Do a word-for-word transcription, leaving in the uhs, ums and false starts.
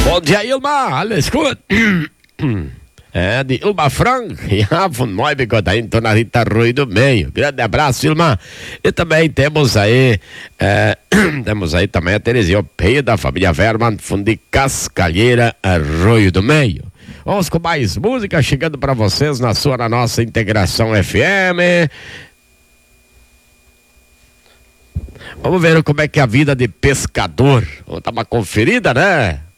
Bom dia, Ilma. Alles gut? É, de Ilma Frank, ja, von Neubigott, aí em Tonarita Rui do Meio. Grande abraço, Ilma. E também temos aí, é, temos aí também a Terezinha Opeia, da família Verman, fundo de Cascalheira, Arroio do Meio. Vamos com mais música chegando para vocês na sua, na nossa Integração F M. Vamos ver como é que é a vida de pescador. Vamos dar uma conferida, né?